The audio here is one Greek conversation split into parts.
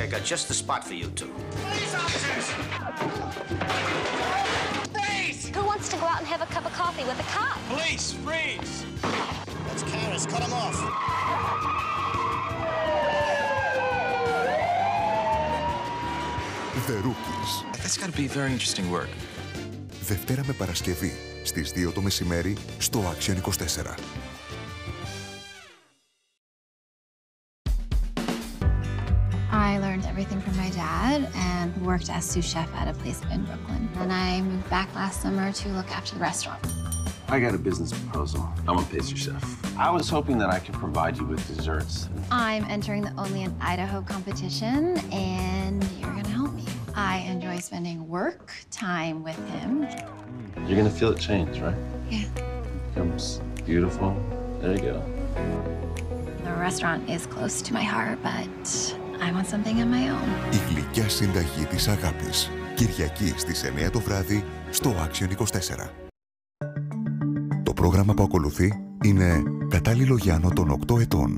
I got just the spot for you two. Police officers! Freeze! Who wants to go out and have a cup of coffee with a cop? Police, freeze! That's Karis. Cut him off. The Rookies. That's got to be very interesting work. Δευτέρα με Παρασκευή στις 2 το μεσημέρι στο Action 24. I learned everything from my dad and worked as sous chef at a place in Brooklyn. And I moved back last summer to look after the restaurant. I got a business proposal. I'm a pastry chef. I was hoping that I could provide you with desserts. I'm entering the Only in Idaho competition, and you're gonna help me. I enjoy spending work time with him. You're gonna feel it change, right? Yeah. Becomes beautiful. There you go. The restaurant is close to my heart, but I want something of my own. Η γλυκιά συνταγή της αγάπης. Κυριακή στις 9 το βράδυ στο Action 24. Το πρόγραμμα που ακολουθεί είναι κατάλληλο για άνω των 8 ετών.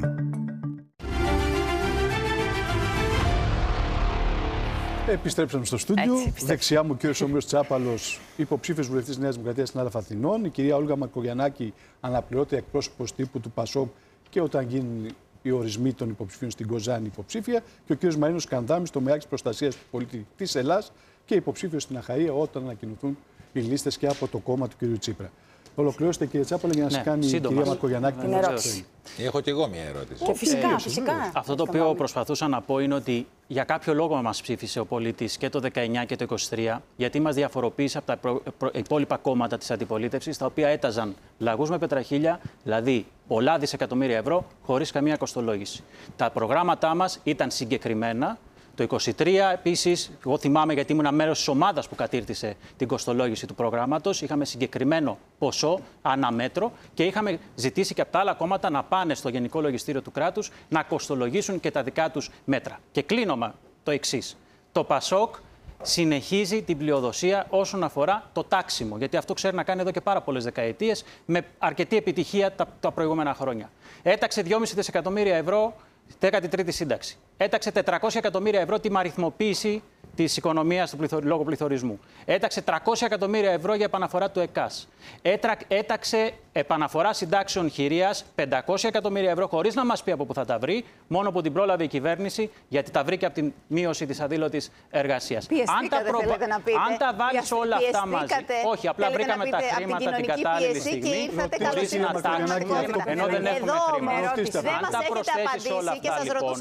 Επιστρέψαμε στο στούντιο. Δεξιά μου ο κύριος Όμηρος Τσάπαλος, υποψήφιος βουλευτής Νέας Δημοκρατίας στην Άλφα Αθηνών. Η κυρία Όλγα Μακογιαννάκη, αναπληρώτρια εκπρόσωπος τύπου του ΠΑΣΟΚ και όταν γίνουν οι ορισμοί των υποψηφίων στην Κοζάνη υποψήφια. Και ο κύριος Μαρίνος Κανδάμης, τομεάκης προστασίας του πολίτη της Ελλάδας και υποψήφιος στην Αχαΐα όταν ανακοινωθούν οι λίστες και από το κόμμα του κύριου Τσίπρα. Ολοκληρώστε κύριε Τσάπαλα για να σας κάνει η κυρία Μακογιαννάκη την ερώτηση. Έχω και εγώ μια ερώτηση. Και φυσικά. Αυτό το οποίο προσπαθούσα να πω είναι ότι για κάποιο λόγο μας ψήφισε ο πολίτης και το 19 και το 23, γιατί μας διαφοροποίησε από τα υπόλοιπα κόμματα της αντιπολίτευσης, τα οποία έταζαν λαγούς με πετραχίλια, δηλαδή πολλά δισεκατομμύρια ευρώ, χωρίς καμία κοστολόγηση. Τα προγράμματά μας ήταν συγκεκριμένα. Το 23, επίσης, εγώ θυμάμαι γιατί ήμουν μέρος της ομάδας που κατήρτισε την κοστολόγηση του προγράμματος. Είχαμε συγκεκριμένο ποσό, ανά μέτρο, και είχαμε ζητήσει και από τα άλλα κόμματα να πάνε στο Γενικό Λογιστήριο του κράτους να κοστολογήσουν και τα δικά τους μέτρα. Και κλείνω με το εξής. Το ΠΑΣΟΚ συνεχίζει την πλειοδοσία όσον αφορά το τάξιμο, γιατί αυτό ξέρει να κάνει εδώ και πάρα πολλές δεκαετίες με αρκετή επιτυχία τα προηγούμενα χρόνια. Έταξε 2,5 δισεκατομμύρια ευρώ 13η σύνταξη. Έταξε 400 εκατομμύρια ευρώ τη μαριθμοποίηση της οικονομίας λόγω πληθωρισμού. Έταξε 300 εκατομμύρια ευρώ για επαναφορά του ΕΚΑΣ. Έταξε επαναφορά συντάξεων χειρίας 500 εκατομμύρια ευρώ, χωρίς να μας πει από πού θα τα βρει, μόνο που την πρόλαβε η κυβέρνηση, γιατί τα βρήκε από την μείωση της αδήλωτης εργασίας. Αν τα βάλεις όλα αυτά μαζί. Όχι, απλά βρήκαμε τα χρήματα την κατάλληλη στιγμή, χωρίς να τάξουμε, ενώ δεν έχουμε χρήματα. Αν τα προσθέσεις όλα αυτά, λοιπόν,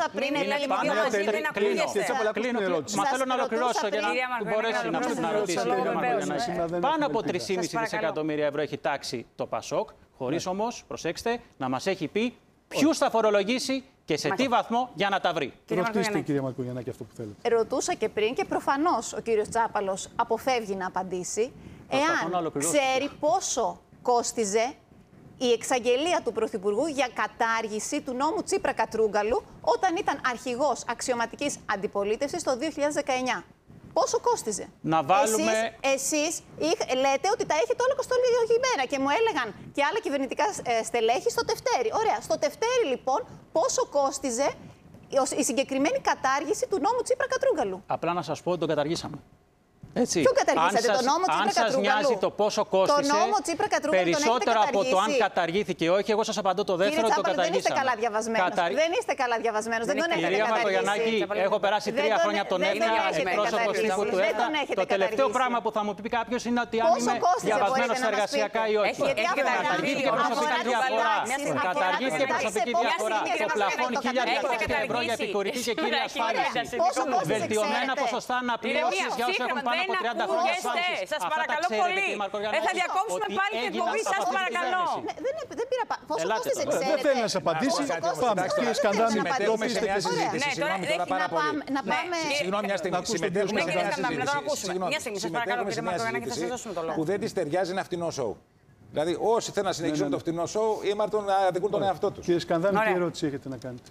Μα θέλω να ολοκληρώσω για να μπορέσει να ρωτήσει. Πάνω από 3,5 δισεκατομμύρια ευρώ έχει τάξει το ΠΑΣΟΚ, χωρίς όμως, προσέξτε, να μας έχει πει ποιους θα φορολογήσει και σε τι βαθμό για να τα βρει. Ρωτήστε, κυρία Μακογιαννάκη, αυτό που θέλετε. Ρωτούσα και πριν και προφανώς ο κύριος Τσάπαλος αποφεύγει να απαντήσει. Εάν ξέρει πόσο κόστιζε η εξαγγελία του Πρωθυπουργού για κατάργηση του νόμου Τσίπρα-Κατρούγκαλου όταν ήταν αρχηγός αξιωματικής αντιπολίτευσης το 2019. Πόσο κόστιζε? Να βάλουμε... Εσείς λέτε ότι τα έχετε όλα κοστολογημένα και μου έλεγαν και άλλα κυβερνητικά στελέχη στο τευτέρι. Ωραία. Στο τευτέρι, λοιπόν, πόσο κόστιζε η συγκεκριμένη κατάργηση του νόμου Τσίπρα-Κατρούγκαλου? Απλά να σας πω ότι τον καταργήσαμε. Έτσι. Ποιο καταργήσατε, τον νόμο Τσίπρα-Κατρούγκαλου? Αν σας νοιάζει το πόσο κόστισε, το νόμο Τσίπρα-Κατρούγκαλου περισσότερο από το αν καταργήθηκε ή όχι, εγώ σας απαντώ το δεύτερο, ότι το καταργήσαμε. Δεν είστε καλά διαβασμένος. Δεν είστε καλά διαβασμένος. Δεν τον έχετε καταργήσει. Κυρία Μακογιαννάκη, έχω περάσει 3 χρόνια από τον ΕΦΤΑ, εκπρόσωπος τύπου του ΕΦΤΑ. Το τελευταίο πράγμα που θα μου πει κάποιος είναι ότι αν είμαι διαβασμένος εργασιακά ή όχι. Καταργήθηκε προσωπική διαφορά. Καταργήθηκε προσωπική διαφορά. Το πλαφόν 1.200 ευρώ για επικουρική και κύρια ασφάλιση. Βελτιωμένα ποσοστά αναπλήρωσης για όσους έχουν πάνω από 30 χρόνια ασφάλισης. Σας παρακαλώ πολύ. Θα διακόψουμε πάλι την εκπομπή, σας παρακαλώ. Δεν πήρα. Πόσο κόστιζε, ξέρετε? Δεν θέλει να σε απαντήσει. Πάμε. Κύριε Σκανδάμη, ρωτήστε και συζήτηση. Συγγνώμη τώρα πάρα πολύ. Συγγνώμη μια στιγμή. Συμμετέχουμε σε μια συζήτηση. Συμμετέχουμε σε μια συζήτηση που δεν τη ταιριάζει ένα φτηνό σοου. Δηλαδή, όσοι θέλουν να συνεχίσουν το φτηνό σοου, ήμαρτον να αδικούν τον εαυτό του. Κύριε Σκανδάμη, τι ερώτηση έχετε να κάνετε?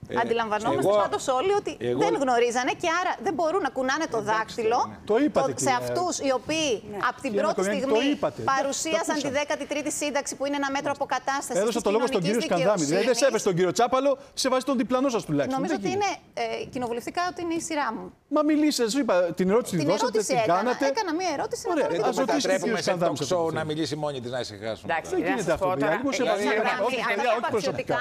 Αντιλαμβανόμαστε πάντως όλοι ότι δεν γνωρίζανε και άρα δεν μπορούν να κουνάνε το δάκτυλο σε αυτούς οι οποίοι από την πρώτη στιγμή παρουσίασαν τη 13η σύνταξη που είναι ένα μέτρο αποκατάστασης. Έδωσα το λόγο στον κύριο Σκανδάμη. Δεν σέβεσαι τον κύριο Τσάπαλο, σεβάζει τον διπλανό σας τουλάχιστον. Νομίζω ότι είναι κοινοβουλευτικά ότι είναι η σειρά μου. Μα μιλήσατε, σου είπα, την ερώτηση τη δώσατε, την κάνατε. Έκανα μία ερώτηση. Ας ρωτήσουμε σε talk show να μιλήσει μόνη της, να ησυχάσουμε. Δεν γίνεται αυτό. Όχι προσωπικά.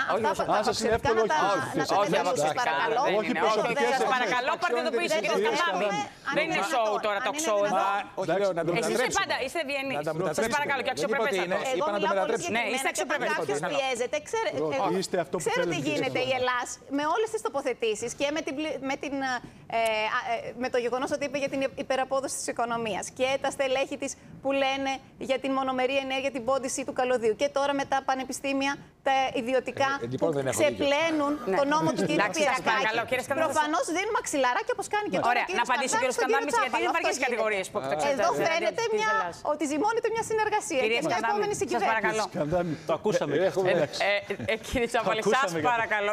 Όχι προσωπικά. Σας παρακαλώ, πάρτε το πίσω, κύριε Σκανδάμη. Δεν είναι show τώρα το show εδώ. Εσείς είστε ευγενείς. Σας παρακαλώ και αξιοπρεπέστατος. Εγώ μιλάω πολύ συγκεκριμένα. Κάποιος πιέζεται. Ξέρετε τι γίνεται η Ελλάς με όλες τις τοποθετήσεις και με το γεγονός ότι είπε για την υπεραπόδοση της οικονομίας και τα στελέχη της που λένε για την μονομερή ενέργεια, την πόντιση του καλωδίου και τώρα με τα πανεπιστήμια, τα ιδιωτικά που ξεπλένουν τον νόμο του κ. Πυρακάκη. Προφανώς δίνουν μαξιλαράκια όπως κάνει και τώρα. Ωραία, να απαντήσει ο κ. Σκανδάμης γιατί είναι βαριές κατηγορίες που έχετε. Εδώ φαίνεται ότι ζυμώνεται μια συνεργασία και μια επόμενη συγκυβέρνηση. Το ακούσαμε. Κύριε Τσάπαλη, σας παρακαλώ.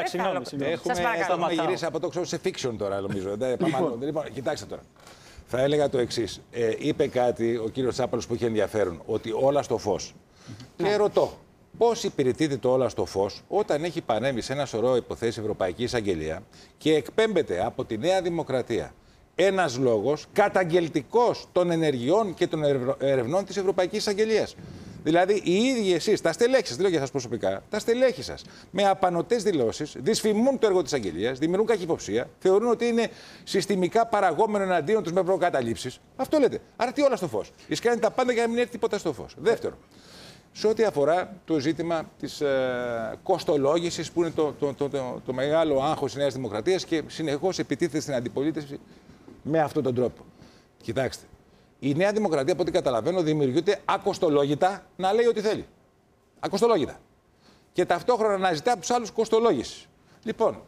Έχουμε γυρίσει από το show σε fiction τώρα, νομίζω. Λοιπόν, κοιτάξτε τώρα. Θα έλεγα το εξής. Είπε κάτι ο κύριος Τσάπαλος που είχε ενδιαφέρον, ότι όλα στο φως. Και ρωτώ, πώς υπηρετείται το όλα στο φως όταν έχει πανέμβει σε ένα σωρό υποθέσεις Ευρωπαϊκή Εισαγγελία και εκπέμπεται από τη Νέα Δημοκρατία ένας λόγος καταγγελτικός των ενεργειών και των ερευνών της Ευρωπαϊκής Εισαγγελίας. Δηλαδή, οι ίδιοι εσείς, τα στελέχη σας, δεν λέω για σας προσωπικά, τα στελέχη σας, με απανωτές δηλώσεις, δυσφημούν το έργο της Αγγελίας, δημιουργούν καχυποψία, θεωρούν ότι είναι συστημικά παραγόμενο εναντίον τους με προκαταλήψεις. Αυτό λέτε. Άρα τι όλα στο φως. Εσείς κάνετε τα πάντα για να μην έρθει τίποτα στο φως. Δεύτερο, σε ό,τι αφορά το ζήτημα της κοστολόγησης, που είναι το μεγάλο άγχος της Νέας Δημοκρατίας και συνεχώς επιτίθεται στην αντιπολίτευση με αυτόν τον τρόπο. Κοιτάξτε. Η Νέα Δημοκρατία, από ό,τι καταλαβαίνω, δημιουργείται ακοστολόγητα να λέει ό,τι θέλει. Ακοστολόγητα. Και ταυτόχρονα να ζητά από τους άλλους κοστολόγηση. Λοιπόν,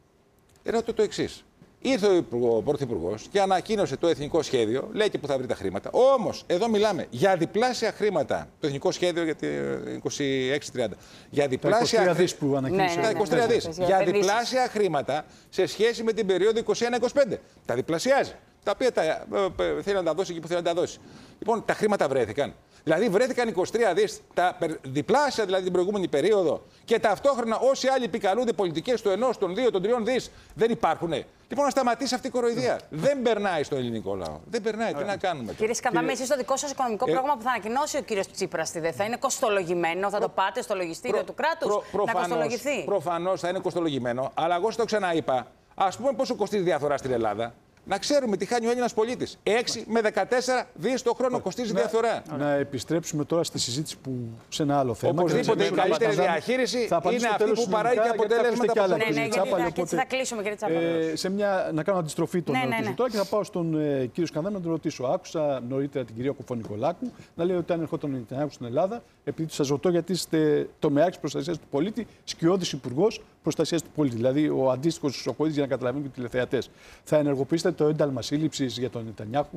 ρωτώ το εξής. Ήρθε ο Πρωθυπουργός και ανακοίνωσε το εθνικό σχέδιο, λέει και που θα βρει τα χρήματα. Όμως, εδώ μιλάμε για διπλάσια χρήματα. Το εθνικό σχέδιο για το 26-30. Για διπλάσια τα 23 δις που ανακοίνωσε. Τα 23 δις. Για διπλάσια χρήματα σε σχέση με την περίοδο 21-25. Τα διπλασιάζει. Τα οποία θέλει να τα δώσει εκεί που θέλει να τα δώσει. Λοιπόν, τα χρήματα βρέθηκαν. Δηλαδή, βρέθηκαν 23 δις, τα διπλάσια δηλαδή την προηγούμενη περίοδο, και ταυτόχρονα όσοι άλλοι επικαλούνται πολιτικές του 1, των 2, των 3 δις δεν υπάρχουν. Λοιπόν, να σταματήσει αυτή η κοροϊδία. Δεν περνάει στο ελληνικό λαό. Δεν περνάει. Τι να κάνουμε. Κύριε Σκανδάμη, εσείς το δικό σας οικονομικό πρόγραμμα που θα ανακοινώσει ο κύριος Τσίπρας θα είναι κοστολογημένο, θα το πάτε στο λογιστήριο του κράτους να κοστολογηθεί. Προφανώς θα είναι κοστολογημένο, αλλά εγώ το ξαναείπα. Ας πούμε πόσο κοστίζει η διαφθορά στην Ελλάδα. Να ξέρουμε τι χάνει ο Έλληνας πολίτης. 6 με 14 δις το χρόνο κοστίζει η διαφθορά. Να επιστρέψουμε τώρα στη συζήτηση που σε ένα άλλο θέμα. Οπωσδήποτε η καλύτερη διαχείριση είναι αυτή που παράγει και αποτέλεσματα. Έτσι θα κλείσουμε, κύριε Τσάπαλο. Να κάνω αντιστροφή των ερωτήσεων τώρα και θα πάω στον κύριο Σκανδάμη να τον ρωτήσω. Άκουσα νωρίτερα την κυρία Κοφωνικολάκου να λέει ότι αν ερχόταν ο Νετανιάχου στην Ελλάδα, επειδή σας ρωτώ γιατί είστε τομεάρχης προστασίας του πολίτη, σκιώδης υπουργός προστασίας του πολίτη. Δηλαδή ο αντίστοιχος Χρυσοκοίδης, για να καταλαβαίνουν και οι τηλεθεατές. Θα ενεργοποιήσετε το ένταλμα σύλληψης για τον Νετανιάχου?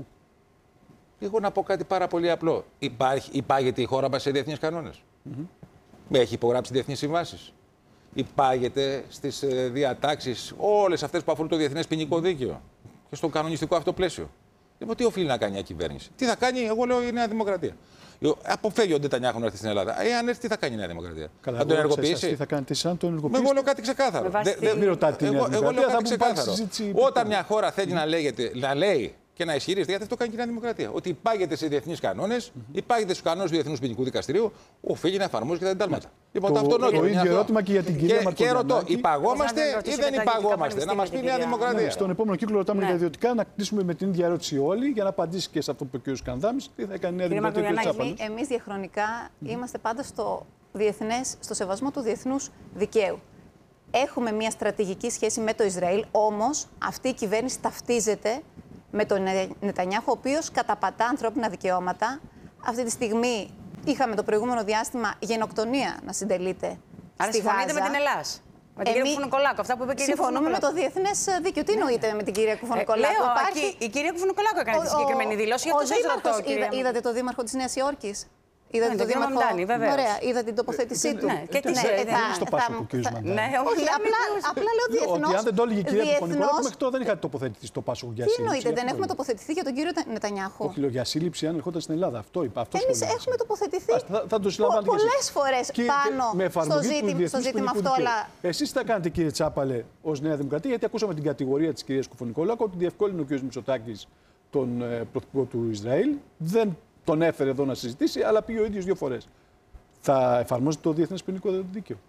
Εγώ να πω κάτι πάρα πολύ απλό. Υπάγεται η χώρα μας σε διεθνείς κανόνες. Έχει υπογράψει διεθνείς συμβάσεις. Υπάγεται στις διατάξεις όλες αυτές που αφορούν το διεθνές ποινικό δίκαιο και στο κανονιστικό αυτό πλαίσιο. Λοιπόν, τι οφείλει να κάνει μια κυβέρνηση? Τι θα κάνει? Εγώ λέω η Νέα Δημοκρατία. Αποφεύγει ο Νετανιάχου να έρθει στην Ελλάδα. Εάν έρθει, τι θα κάνει η Νέα Δημοκρατία? Καλά, θα τον ενεργοποιήσει? Τι θα κάνετε εσείς αν τον ενεργοποιήσετε? Εγώ λέω κάτι ξεκάθαρο. Εγώ λέω κάτι ξεκάθαρο. Όταν μια χώρα θέλει να λέει και να ισχυρίζεται, γιατί αυτό κάνει και η Νέα Δημοκρατία, ότι υπάγεται σε διεθνείς κανόνες, υπάγεται στους κανόνες του Διεθνούς Ποινικού Δικαστηρίου, οφείλει να εφαρμόζει και τα εντάλματα. Λοιπόν, το ίδιο ερώτημα και για την κυρία Μαρκογιαννάκη. Και ρωτώ, υπάγομαστε ή δεν υπάγομαστε? Να μας πει η Νέα Δημοκρατία. Στον επόμενο κύκλο ρωτάμε για τα ιδιωτικά, να κλείσουμε με την ίδια ερώτηση όλοι για να απαντήσει και σε αυτό που είπε ο κ. Σκανδάμης. Τι θα έκανε η Νέα Δημοκρατία? Εμείς διαχρονικά είμαστε πάντα στο σεβασμό του διεθνούς δικαίου. Έχουμε μια στρατηγική σχέση με το Ισραήλ, όμως αυτή η κυβέρνηση ταυτίζεται με τον Νετανιάχου, ο οποίος καταπατά ανθρώπινα δικαιώματα. Αυτή τη στιγμή είχαμε το προηγούμενο διάστημα γενοκτονία να συντελείται. Άρα συμφωνείτε με την Ελλάδα? Με την κυρία Κουφωνικολάκου, αυτά που είπε η κυρία Συμφωνούμε με το διεθνές δίκαιο. Τι εννοείται με την κυρία Κουφωνικολάκου? Η κυρία Κουφωνικολάκου έκανε τη συγκεκριμένη δήλωση. Είδατε το δήμαρχο της Νέας Υόρκης? Είδατε το Δήμαρχο. Ωραία, είδα την τοποθέτησή του. Και τι στο Πάσοκ ο κ. Μαντάνη. Όχι, απλά λέω διεθνώς. Ότι αν δεν το έλεγε η κυρία Παπα-Νικολάου, μέχρι τώρα δεν είχατε τοποθετηθεί στο Πάσοκ για σύλληψη. Τι εννοείται, δεν έχουμε τοποθετηθεί για τον κύριο Νετανιάχου. Όχι, λέω για σύλληψη αν ερχόταν στην Ελλάδα. Αυτό είπα. Εμείς έχουμε τοποθετηθεί πολλές φορές πάνω στο ζήτημα αυτό. Εσείς τι θα κάνετε, κύριε Τσάπαλε, ως Νέα Δημοκρατία, γιατί ακούσαμε την κατηγορία της κυρίας Κουφωνικολάκου ότι διευκόλυνε ο κ. Μητσοτάκης τον πρωθυπουργό του Ισραήλ. Δεν τον έφερε εδώ να συζητήσει, αλλά πήγε ο ίδιος 2 φορές. Θα εφαρμόζεται το Διεθνές Ποινικό Δίκαιο?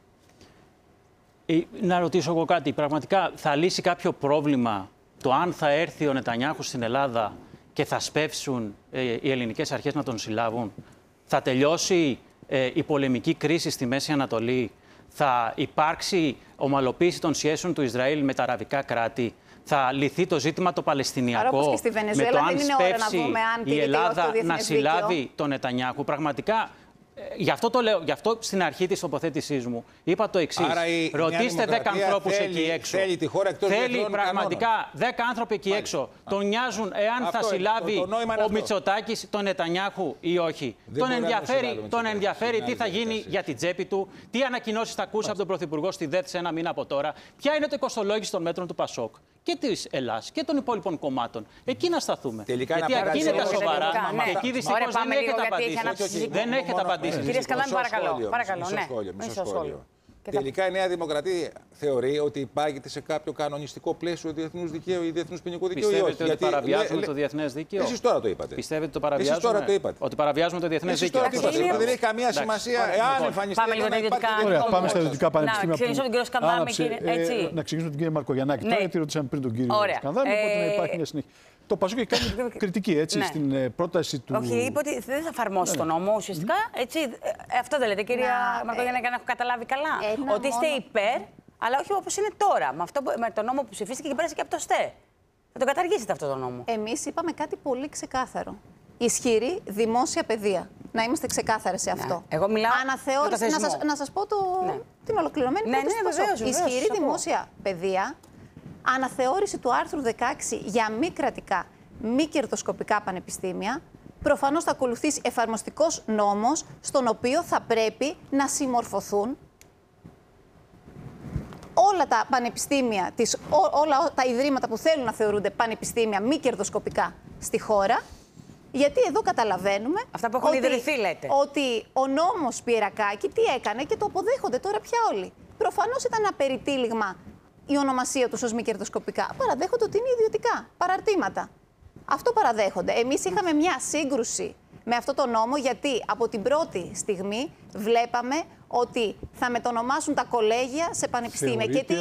Να ρωτήσω εγώ κάτι. Πραγματικά θα λύσει κάποιο πρόβλημα το αν θα έρθει ο Νετανιάχου στην Ελλάδα και θα σπεύσουν οι ελληνικές αρχές να τον συλλάβουν? Θα τελειώσει η πολεμική κρίση στη Μέση Ανατολή? Θα υπάρξει ομαλοποίηση των σχέσεων του Ισραήλ με τα αραβικά κράτη? Θα λυθεί το ζήτημα το Παλαιστινιακό με το αν σπεύσει η Ελλάδα να συλλάβει τον Νετανιάχου? Πραγματικά, γι' αυτό το λέω, γι' αυτό στην αρχή της τοποθέτησής μου είπα το εξής. Ρωτήστε 10 ανθρώπους εκεί έξω. Θέλει πραγματικά 10 άνθρωποι εκεί έξω. Τον νοιάζουν εάν θα συλλάβει ο Μητσοτάκης τον Νετανιάχου ή όχι? Τον ενδιαφέρει τι θα γίνει για την τσέπη του, τι ανακοινώσεις θα ακούσει από τον Πρωθυπουργό στη ΔΕΘ σε 1 μήνα από τώρα, ποια είναι το κοστολόγηση των μέτρων του Πασόκ και της Ελλάς και των υπόλοιπων κομμάτων. Εκεί να σταθούμε. Γιατί εκεί είναι τα σοβαρά και εκεί δυστυχώς δεν έχετε απαντήσει. Κύριε Σκανδάνη, παρακαλώ. Μισό σχόλιο. Τελικά η Νέα Δημοκρατία θεωρεί ότι υπάγεται σε κάποιο κανονιστικό πλαίσιο διεθνούς δικαίου ή διεθνούς ποινικού δικαίου? Πιστεύετε ότι παραβιάζουμε το διεθνές δίκαιο? Εσείς τώρα το είπατε. Πιστεύετε ότι το παραβιάζουμε? Εσείς τώρα το είπατε. Ότι παραβιάζουμε το διεθνές δίκαιο? Δεν έχει καμία σημασία εάν εμφανιστεί. Πάμε στα ιδιωτικά πανεπιστήμια. Να ξεκινήσουμε τον κύριο Σκανδάνη. Να ξεκινήσουμε τον κύριο Μαρκογιαννάκη. Τώρα, γιατί ρωτήσαμε πριν τον κύριο Σκανδάνη, οπότε να υπάρχει μια συνέχεια. Το Πασόκ έχει κάνει κριτική στην πρόταση του. Όχι, είπε ότι δεν θα εφαρμόσει τον νόμο ουσιαστικά. Έτσι, αυτό δεν λέτε, κυρία Μαρκογιαννάκη, αν έχω καταλάβει καλά? Ότι είστε υπέρ, αλλά όχι όπως είναι τώρα. Με τον νόμο που ψηφίστηκε και πέρασε και από το ΣΤΕ. Θα τον καταργήσετε αυτό τον νόμο? Εμείς είπαμε κάτι πολύ ξεκάθαρο. Ισχυρή δημόσια παιδεία. Να είμαστε ξεκάθαροι σε αυτό. Εγώ μιλάω να σας πω την ολοκληρωμένη πρόταση. Ισχυρή δημόσια παιδεία. Αναθεώρηση του άρθρου 16 για μη κρατικά, μη κερδοσκοπικά πανεπιστήμια. Προφανώς θα ακολουθήσει εφαρμοστικός νόμος, στον οποίο θα πρέπει να συμμορφωθούν όλα τα πανεπιστήμια, όλα τα ιδρύματα που θέλουν να θεωρούνται πανεπιστήμια μη κερδοσκοπικά στη χώρα. Γιατί εδώ καταλαβαίνουμε αυτά που έχουν ιδρυθεί, λέτε, ότι ο νόμος Πιερακάκη τι έκανε και το αποδέχονται τώρα πια όλοι. Προφανώς ήταν ένα περιτύλιγμα η ονομασία τους ως μη κερδοσκοπικά. Παραδέχονται ότι είναι ιδιωτικά παραρτήματα. Αυτό παραδέχονται. Εμείς είχαμε μια σύγκρουση με αυτό το νόμο, γιατί από την πρώτη στιγμή βλέπαμε ότι θα μετονομάσουν τα κολέγια σε πανεπιστήμια. Και τι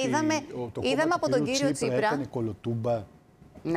είδαμε από τον κύριο Τσίπρα. Έκανε κολοτούμπα. Ναι.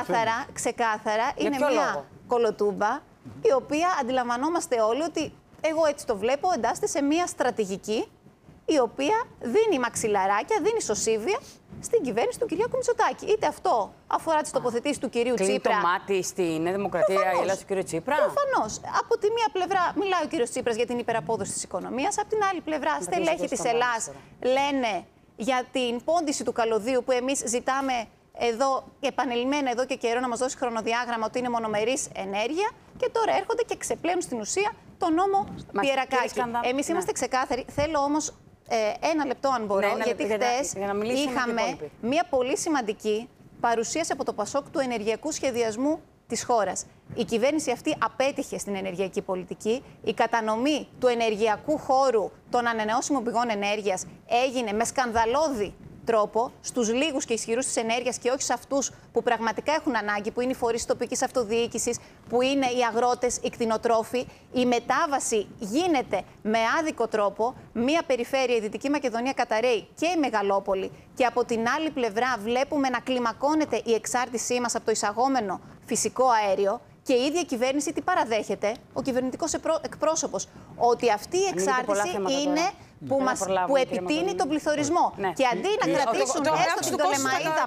Ξεκάθαρα είναι μια κολοτούμπα, η οποία αντιλαμβανόμαστε όλοι ότι, εγώ έτσι το βλέπω, εντάσσεται σε μια στρατηγική η οποία δίνει μαξιλαράκια, δίνει σωσίβια στην κυβέρνηση του Κυριάκου Μητσοτάκη. Είτε αυτό αφορά τις τοποθετήσεις του κυρίου Τσίπρα. Κλείνει το μάτι στη Νέα Δημοκρατία η Ελλάδα του κυρίου Τσίπρα. Προφανώς. Από τη μία πλευρά μιλάει ο κύριος Τσίπρας για την υπεραπόδοση της οικονομίας. Από την άλλη πλευρά, στελέχη της Ελλάς λένε για την πόντιση του καλωδίου, που εμείς ζητάμε εδώ επανειλημμένα εδώ και καιρό να μας δώσει χρονοδιάγραμμα ότι είναι μονομερής ενέργεια. Και τώρα έρχονται και ξεπλένουν στην ουσία τον νόμο Πιερακάκη. Εμείς είμαστε ξεκάθαροι. Θέλω όμως ένα λεπτό, αν μπορώ, γιατί χτες είχαμε μια πολύ σημαντική παρουσίαση από το Πασόκ του ενεργειακού σχεδιασμού της χώρας. Η κυβέρνηση αυτή απέτυχε στην ενεργειακή πολιτική. Η κατανομή του ενεργειακού χώρου των ανανεώσιμων πηγών ενέργειας έγινε με σκανδαλώδη τρόπο στους λίγους και ισχυρούς της ενέργειας και όχι σε αυτούς που πραγματικά έχουν ανάγκη, που είναι οι φορείς τοπικής αυτοδιοίκησης, που είναι οι αγρότες, οι κτηνοτρόφοι. Η μετάβαση γίνεται με άδικο τρόπο. Μία περιφέρεια, η Δυτική Μακεδονία, καταρρέει και η Μεγαλόπολη. Και από την άλλη πλευρά βλέπουμε να κλιμακώνεται η εξάρτησή μας από το εισαγόμενο φυσικό αέριο. Και η ίδια κυβέρνηση τι παραδέχεται, ο κυβερνητικός εκπρόσωπος, ότι αυτή η εξάρτηση είναι που επιτείνει τον πληθωρισμό. Και αντί να κρατήσουν έστω την Πτολεμαΐδα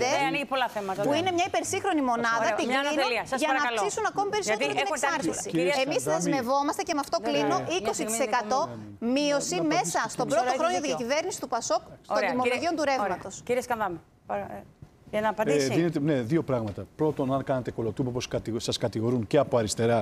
5, που είναι μια υπερσύγχρονη μονάδα, την κλείνουν για να αυξήσουν ακόμη περισσότερο την εξάρτηση. Εμείς δεσμευόμαστε, και με αυτό κλείνω, 20% μείωση μέσα στον πρώτο χρόνο για την διακυβέρνηση του Πασόκ των τιμολογίων του ρεύματος. Κύριε Σκανδάμη, για να απαντήσει. Δύο πράγματα. Πρώτον, αν κάνετε κολοτούμπα, όπως σας κατηγορούν και από αριστερά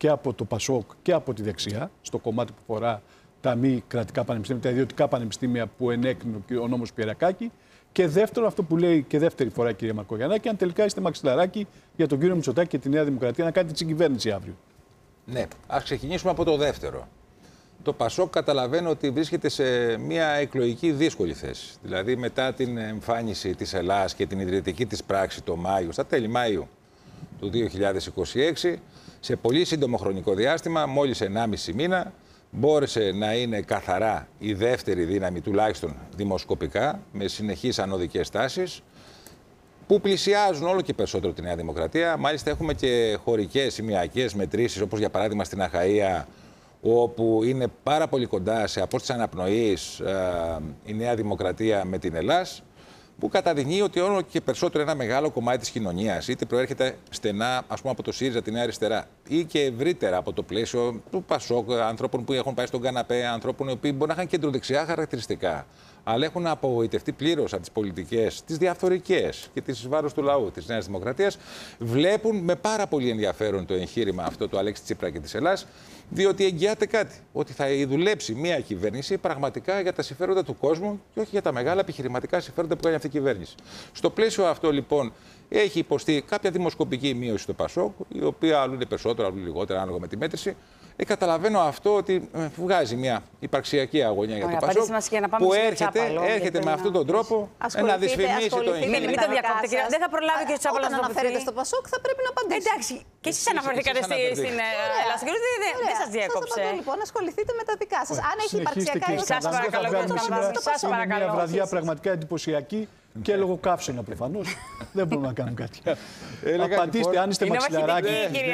και από το ΠΑΣΟΚ και από τη δεξιά, στο κομμάτι που φορά τα μη κρατικά πανεπιστήμια, τα ιδιωτικά πανεπιστήμια που ενέκρινε ο νόμος Πιερακάκη. Και δεύτερο, αυτό που λέει και δεύτερη φορά η κυρία Μαρκογιαννάκη, αν τελικά είστε μαξιλαράκι για τον κύριο Μητσοτάκη και τη Νέα Δημοκρατία να κάνετε την συγκυβέρνηση αύριο. Ναι, ας ξεκινήσουμε από το δεύτερο. Το ΠΑΣΟΚ καταλαβαίνω ότι βρίσκεται σε μια εκλογική δύσκολη θέση. Δηλαδή, μετά την εμφάνιση της Ελλάδας και την ιδρυτική της πράξη το Μάιο, στα τέλη Μαΐου του 2026, σε πολύ σύντομο χρονικό διάστημα, μόλις 1,5 μήνα, μπόρεσε να είναι καθαρά η δεύτερη δύναμη, τουλάχιστον δημοσκοπικά, με συνεχείς ανωδικές τάσεις, που πλησιάζουν όλο και περισσότερο τη Νέα Δημοκρατία. Μάλιστα, έχουμε και χωρικές σημειακές μετρήσεις, όπως για παράδειγμα στην Αχαΐα, όπου είναι πάρα πολύ κοντά σε απόσταση αναπνοής η Νέα Δημοκρατία με την Ελλάς, που καταδεικνύει ότι όλο και περισσότερο ένα μεγάλο κομμάτι της κοινωνίας, είτε προέρχεται στενά, ας πούμε, από το ΣΥΡΙΖΑ, τη Νέα Αριστερά, ή και ευρύτερα από το πλαίσιο του ΠΑΣΟΚ, ανθρώπων που έχουν πάει στον καναπέ, ανθρώπων οι οποίοι μπορεί να είχαν κεντροδεξιά χαρακτηριστικά, αλλά έχουν απογοητευτεί πλήρως από τις πολιτικές, τις διαφθορικές και τις βάρος του λαού της Νέας Δημοκρατίας, βλέπουν με πάρα πολύ ενδιαφέρον το εγχείρημα αυτό του Αλέξη Τσίπρα και της Ελλάς, διότι εγγυάται κάτι, ότι θα δουλέψει μια κυβέρνηση πραγματικά για τα συμφέροντα του κόσμου και όχι για τα μεγάλα επιχειρηματικά συμφέροντα που κάνει αυτή η κυβέρνηση. Στο πλαίσιο αυτό, λοιπόν, έχει υποστεί κάποια δημοσκοπική μείωση στο ΠΑΣΟΚ, η οποία αλλού είναι περισσότερο, αλλού λιγότερο, ανάλογα με τη μέτρηση. Καταλαβαίνω αυτό ότι βγάζει μια υπαρξιακή αγωνία για το ΠΑΣΟΚ που έρχεται με αυτόν τον τρόπο να δυσφημίσει το εγχείρημα. Μην το διακόπτετε, δεν θα προλάβει και ο Τσάπαλος να αναφέρετε στο ΠΑΣΟΚ, θα πρέπει να απαντήσει. Εντάξει, και εσείς αναφερθήκατε στην Ελλάδα. Δεν σας διέκοψε. Σας λοιπόν, ασχοληθείτε με τα δικά σας. Αν έχει υπαρξιακά σας παρακαλώ, σας παρακαλώ. Μια βραδιά πραγματικά εντυπωσιακή. Και λόγω καύσωνα προφανώς δεν μπορούμε να κάνουμε κάτι. Απαντήστε αν είστε μαξιλαράκι.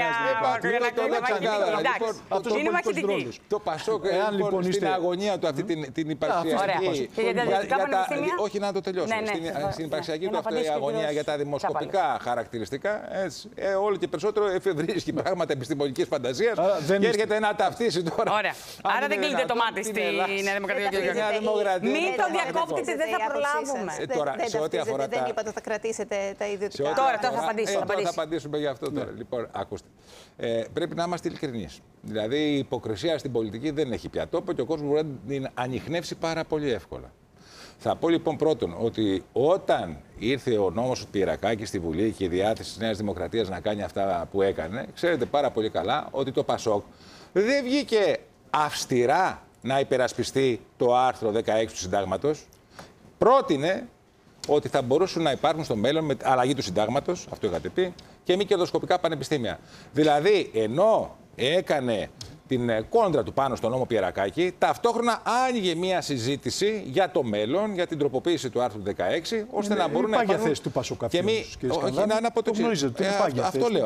Είναι μαχητική. Το ΠΑΣΟΚ στην αγωνία του αυτή την υπαρξιακή. Όχι, να το τελειώσω. Στην υπαρξιακή του αυτή η αγωνία για τα δημοσκοπικά χαρακτηριστικά, όλο και περισσότερο εφευρίσκει πράγματα επιστημονικής φαντασίας και έρχεται να ταυτίσει τώρα. Ωραία. Άρα δεν κλείνετε το μάτι στη Νέα Δημοκρατία. Μην το διακόπτετε, δεν θα προλάβουμε. Δεν είπατε ότι θα κρατήσετε τα ιδιωτικά. Τώρα θα απαντήσω. Θα απαντήσουμε για αυτό τώρα. Λοιπόν, ακούστε. Πρέπει να είμαστε ειλικρινείς. Δηλαδή, η υποκρισία στην πολιτική δεν έχει πια τόπο και ο κόσμος μπορεί να την ανιχνεύσει πάρα πολύ εύκολα. Θα πω λοιπόν πρώτον ότι όταν ήρθε ο νόμος του Πιερακάκη στη Βουλή και η διάθεση της Νέας Δημοκρατίας να κάνει αυτά που έκανε, ξέρετε πάρα πολύ καλά ότι το ΠΑΣΟΚ δεν βγήκε αυστηρά να υπερασπιστεί το άρθρο 16 του Συντάγματος. Πρότεινε ότι θα μπορούσαν να υπάρχουν στο μέλλον με αλλαγή του συντάγματος, αυτό είχατε πει, και μη κερδοσκοπικά πανεπιστήμια. Δηλαδή, ενώ έκανε την κόντρα του πάνω στον νόμο Πιερακάκη, ταυτόχρονα άνοιγε μια συζήτηση για το μέλλον, για την τροποποίηση του άρθρου 16, ώστε να μπορούν να υπάρχουν. Θέση του ΠΑΣΟΚ αυτή. Όχι, να πω το εξής. Αυτό λέω.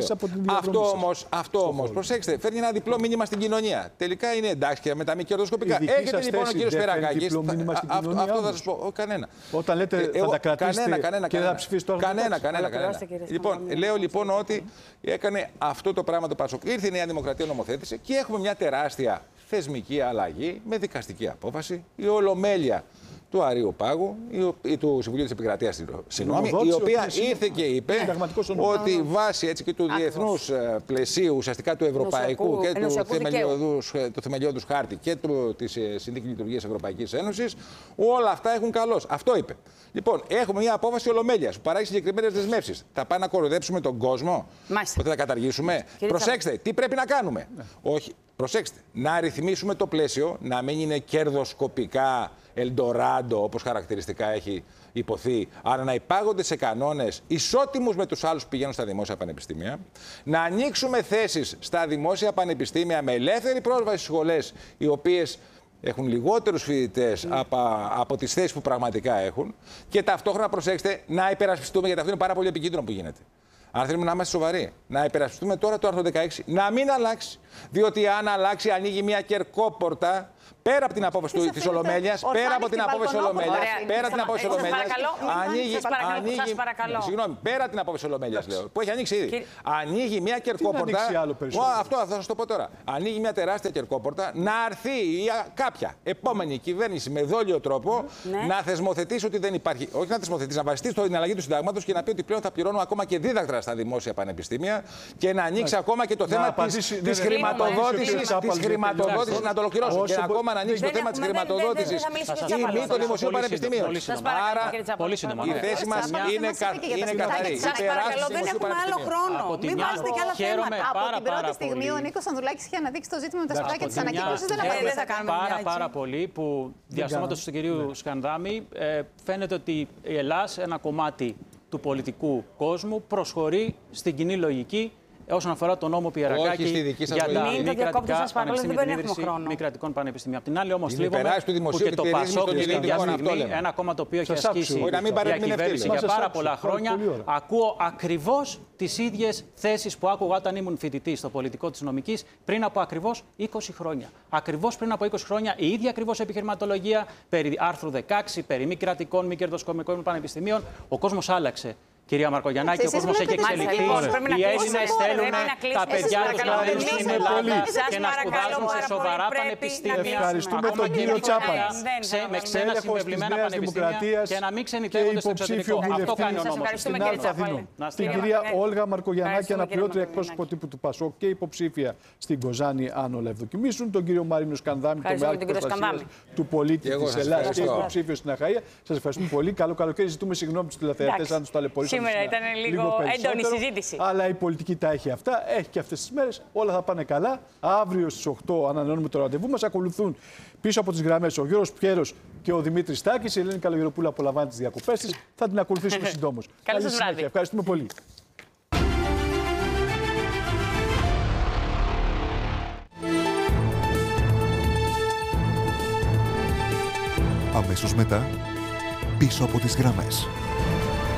Αυτό όμως, προσέξτε, φέρνει ένα διπλό μήνυμα στην κοινωνία. Τελικά είναι εντάξει και με τα μη κερδοσκοπικά. Έρχεται λοιπόν ο κύριος Πιερακάκης. Αυτό θα σας πω. Κανένα. Όταν λέτε θα τα κρατήσετε και θα ψηφίσετε τώρα. Κανένα. Λοιπόν, λέω λοιπόν ότι έκανε αυτό το πράγμα το ΠΑΣΟΚ. Ήρθε η Νέα Δημοκρατία νομοθέτησε. Και έχουμε μια τεράστια θεσμική αλλαγή με δικαστική απόφαση. Η Ολομέλεια του Αρείου Πάγου, του Συμβουλίου της Επικρατείας, η οποία ήρθε και είπε ότι βάσει έτσι και του διεθνούς πλαισίου, ουσιαστικά του ευρωπαϊκού και του θεμελιώδους χάρτη και της Συνθήκης Λειτουργίας Ευρωπαϊκής Ένωσης, όλα αυτά έχουν καλώς. Αυτό είπε. Λοιπόν, έχουμε μια απόφαση Ολομέλειας που παράγει συγκεκριμένες δεσμεύσεις. Θα πάμε να κοροϊδέψουμε τον κόσμο, ότι θα καταργήσουμε. Προσέξτε, τι πρέπει να κάνουμε. Όχι, προσέξτε, να ρυθμίσουμε το πλαίσιο, να μην είναι κερδοσκοπικά Ελντοράντο, όπως χαρακτηριστικά έχει υποθεί, άρα να υπάγονται σε κανόνες ισότιμους με τους άλλους που πηγαίνουν στα δημόσια πανεπιστήμια, να ανοίξουμε θέσεις στα δημόσια πανεπιστήμια με ελεύθερη πρόσβαση στις σχολές, οι οποίες έχουν λιγότερους φοιτητές από τις θέσεις που πραγματικά έχουν, και ταυτόχρονα, προσέξτε, να υπερασπιστούμε, γιατί αυτό είναι πάρα πολύ επικίνδυνο που γίνεται. Αν θέλουμε να είμαστε σοβαροί, να υπερασπιστούμε τώρα το άρθρο 16, να μην αλλάξει. Διότι αν αλλάξει, ανοίγει μια κερκόπορτα Πέρα από την απόφαση της Ολομέλειας, πέρα από την απόφαση της Ολομέλειας, πέρα από την απόφαση της Ολομέλειας, ανοίγει. Συγγνώμη, πέρα από την απόφαση της Ολομέλειας, λέω, που έχει ανοίξει ήδη. Ανοίγει μια κερκόπορτα. Αυτό θα σας το πω τώρα. Ανοίγει μια τεράστια κερκόπορτα να έρθει κάποια επόμενη κυβέρνηση με δόλιο τρόπο να θεσμοθετήσει ότι δεν υπάρχει. Όχι να θεσμοθετήσει, να βασιστεί στην αλλαγή του συντάγματος και να πει ότι πλέον θα πληρώνουν ακόμα και δίδακτρα στα δημόσια πανεπιστήμια και να ανοίξει ακόμα και το θέμα της χρηματοδότησης. Να το ολοκληρώσω. Και ακόμα να ανοίξει το θέμα της χρηματοδότησης ή μη των δημοσίων πανεπιστημίων. Άρα η θέση μας είναι καθαρή. Σας παρακαλώ, δεν έχουμε άλλο χρόνο. Μην βάζετε κι άλλα θέματα. Από την πρώτη στιγμή ο Νίκος Ανδρουλάκης είχε αναδείξει το ζήτημα με τα σπιτάκια της ανακύκλωσης. Δεν απαντήσατε. Πάρα πολύ που διαστόματος του κυρίου Σκανδάμη φαίνεται ότι η Ελλάς, ένα κομμάτι του πολιτικού κόσμου, προσχωρεί στην κοινή λογική όσον αφορά τον νόμο Πιερακάκη για τα μη κρατικά πανεπιστήμια, μη κρατικών πανεπιστήμιων. Απ' την άλλη, όμως, θλίβομαι που και το ΠΑΣΟΚ στην στιγμή, ένα κόμμα το οποίο έχει ασκήσει διακυβέρνηση για πάρα πολλά χρόνια, ακούω ακριβώς τις ίδιες θέσεις που άκουγα όταν ήμουν φοιτητής στο πολιτικό της νομικής πριν από ακριβώς 20 χρόνια. Ακριβώς πριν από 20 χρόνια η ίδια ακριβώς επιχειρηματολογία περί άρθρου 16, περί μη κρατικών, μη κερδοσκοπικών πανεπιστημίων. Ο κόσμος άλλαξε. Κυρία Μαρκογιαννάκη, ο κόσμος έχει εξελιχθεί. Οι Έλληνες θέλουν τα παιδιά τους να μένουν στην Ελλάδα και να σπουδάζουν σε σοβαρά πανεπιστήμια. Ευχαριστούμε τον κύριο Τσάπαλη. Με ξένα συμβεβλημένα πανεπιστήμια και να μην ξενιτεύονται στο εξωτερικό. Αυτό κάνει ο νόμος. Στην Αθήνα. Την κυρία Όλγα Μαρκογιαννάκη, αναπληρώτρια εκπρόσωπο τύπου του ΠΑΣΟΚ και υποψήφια στην Κοζάνη, αν όλα ευδοκιμήσουν. Τον κύριο Μαρίνο Σκανδάμη, τον Μεάρχη Προστασίας του Πολίτη της Ελλάδας και υποψήφιο στην Αχαΐα. Σας ευχαριστούμε πολύ. Καλό καλοκαίρι. Ζητούμε συγγνώμη στους τηλεθεατές αν τους ταλαιπωρήσαμε. Σήμερα ήταν λίγο έντονη συζήτηση. Αλλά η πολιτική τα έχει αυτά, έχει και αυτές τις μέρες. Όλα θα πάνε καλά. Αύριο στις 8 ανανεώνουμε το ραντεβού μας. Ακολουθούν πίσω από τις γραμμές ο Γιώργος Πιέρος και ο Δημήτρης Τάκης. Η Ελένη Καλογεροπούλου απολαμβάνει τις διακοπές της. Θα την ακολουθήσουμε συντόμως. Καλή σας βράδυ. Ευχαριστούμε πολύ. Αμέσως μετά, πίσω από τις γραμμές.